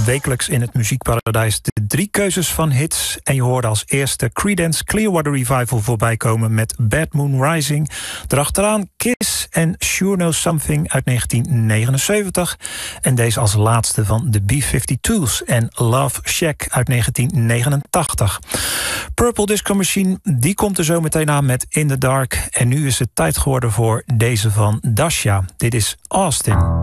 Wekelijks in het muziekparadijs de 3 keuzes van hits. En je hoorde als eerste Creedence Clearwater Revival voorbij komen met Bad Moon Rising. Daarachteraan Kiss en Sure Know Something uit 1979. En deze als laatste van de B-52's en Love Shack uit 1989. Purple Disco Machine, die komt er zo meteen aan met In the Dark. En nu is het tijd geworden voor deze van Dasha. Dit is Austin.